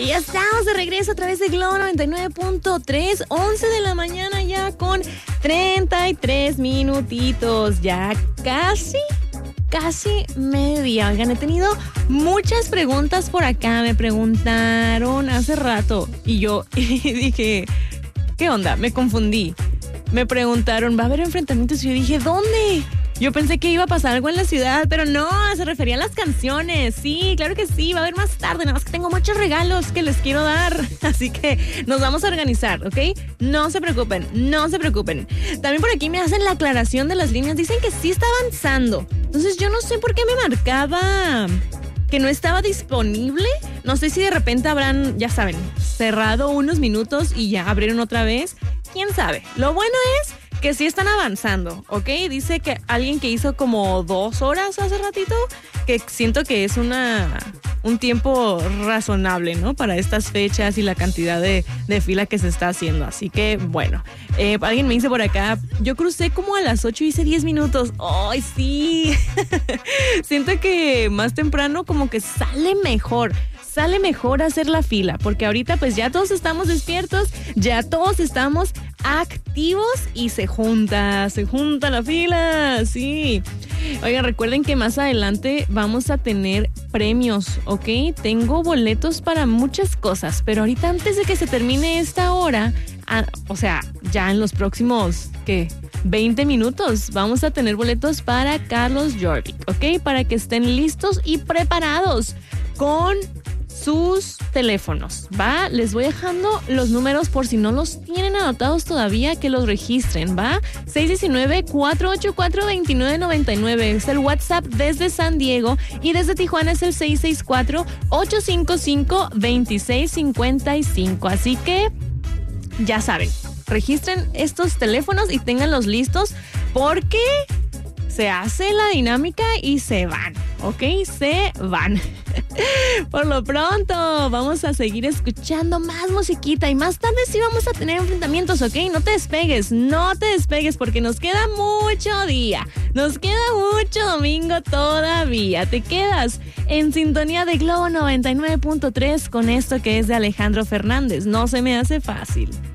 Ya estamos de regreso a través de Globo 99.3, 11 de la mañana ya con 33 minutitos, ya casi media. Oigan, he tenido muchas preguntas por acá, me preguntaron hace rato y yo dije, ¿qué onda? Me confundí. Me preguntaron, ¿va a haber enfrentamientos? Y yo dije, ¿dónde? Yo pensé que iba a pasar algo en la ciudad, pero no, se refería a las canciones. Sí, claro que sí, va a haber más tarde, nada más que tengo muchos regalos que les quiero dar. Así que nos vamos a organizar, ¿ok? No se preocupen. También por aquí me hacen la aclaración de las líneas, dicen que sí está avanzando. Entonces yo no sé por qué me marcaba que no estaba disponible. No sé si de repente habrán, ya saben, cerrado unos minutos y ya abrieron otra vez. ¿Quién sabe? Lo bueno es que sí están avanzando, ¿ok? Dice que alguien que hizo como 2 horas hace ratito, que siento que es un tiempo razonable, ¿no? Para estas fechas y la cantidad de fila que se está haciendo. Así que, bueno, alguien me dice por acá, yo crucé como a las 8 y hice 10 minutos. ¡Ay, sí! Siento que más temprano como que sale mejor hacer la fila, porque ahorita pues ya todos estamos despiertos, ya todos estamos activos y se junta la fila, sí. Oigan, recuerden que más adelante vamos a tener premios, ¿ok? Tengo boletos para muchas cosas, pero ahorita antes de que se termine esta hora, o sea, ya en los próximos, 20 minutos, vamos a tener boletos para Carlos Jorvik, ¿ok? Para que estén listos y preparados con sus teléfonos, ¿va? Les voy dejando los números por si no los tienen anotados todavía, que los registren, ¿va? 619-484-2999 es el WhatsApp desde San Diego y desde Tijuana es el 664-855-2655. Así que ya saben, registren estos teléfonos y ténganlos listos porque se hace la dinámica y se van, ¿ok? Se van. Por lo pronto, vamos a seguir escuchando más musiquita y más tarde sí vamos a tener enfrentamientos, ¿ok? No te despegues porque nos queda mucho día, nos queda mucho domingo todavía. Te quedas en sintonía de Globo 99.3 con esto que es de Alejandro Fernández. No se me hace fácil.